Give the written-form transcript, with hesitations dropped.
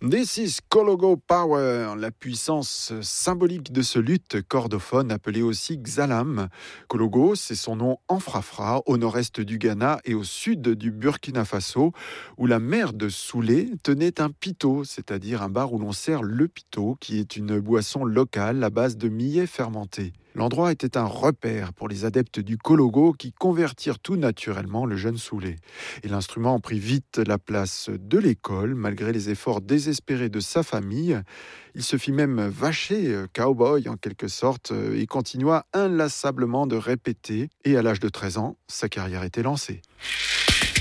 This is Kologo Power, la puissance symbolique de ce luth cordophone appelé aussi Xalam. Kologo, c'est son nom en frafra, au nord-est du Ghana et au sud du Burkina Faso, où la mère de Soulé tenait un pito, c'est-à-dire un bar où l'on sert le pito, qui est une boisson locale à base de millet fermenté. L'endroit était un repère pour les adeptes du Kologo qui convertirent tout naturellement le jeune Soulé. Et l'instrument prit vite la place de l'école, malgré les efforts désespérés de sa famille. Il se fit même vacher, cowboy en quelque sorte, et continua inlassablement de répéter. Et à l'âge de 13 ans, sa carrière était lancée.